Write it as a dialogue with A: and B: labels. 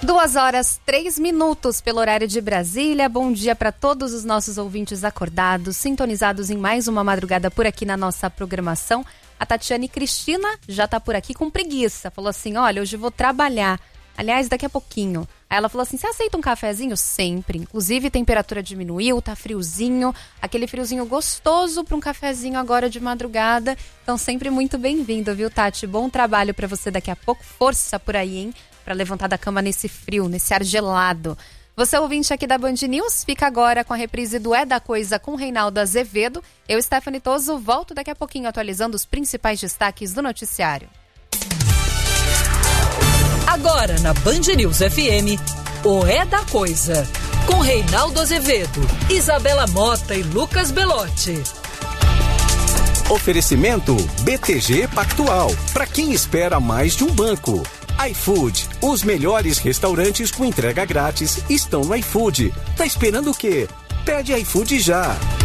A: 2h03 pelo horário de Brasília. Bom dia para todos os nossos ouvintes acordados, sintonizados em mais uma madrugada por aqui na nossa programação. A Tatiane Cristina já tá por aqui com preguiça. Falou assim, olha, hoje eu vou trabalhar. Aliás, daqui a pouquinho. Aí ela falou assim, você aceita um cafezinho? Sempre. Inclusive, a temperatura diminuiu, tá friozinho. Aquele friozinho gostoso para um cafezinho agora de madrugada. Então, sempre muito bem-vindo, viu, Tati? Bom trabalho para você daqui a pouco. Força por aí, hein? Para levantar da cama nesse frio, nesse ar gelado. Você ouvinte aqui da Band News, fica agora com a reprise do É da Coisa com Reinaldo Azevedo. Eu, Stephanie Toso, volto daqui a pouquinho atualizando os principais destaques do noticiário.
B: Agora na Band News FM, o É da Coisa, com Reinaldo Azevedo, Isabela Mota e Lucas Belotti.
C: Oferecimento BTG Pactual, para quem espera mais de um banco. iFood, os melhores restaurantes com entrega grátis estão no iFood. Tá esperando o quê? Pede iFood já.